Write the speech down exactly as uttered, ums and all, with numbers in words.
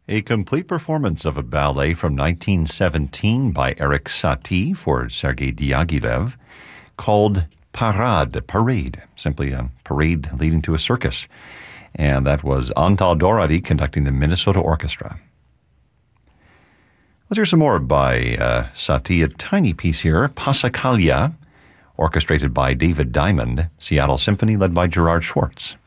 A complete performance of a ballet from nineteen seventeen by Erik Satie for Sergei Diaghilev called Parade, Parade, simply a parade leading to a circus. And that was Antal Dorady conducting the Minnesota Orchestra. Let's hear some more by uh, Satie, a tiny piece here, Passacaglia, orchestrated by David Diamond, Seattle Symphony led by Gerard Schwartz.